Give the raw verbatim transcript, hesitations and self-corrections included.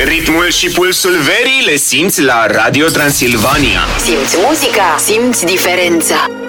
Ritmul și pulsul verii le simți la Radio Transilvania. Simți muzica, simți diferența.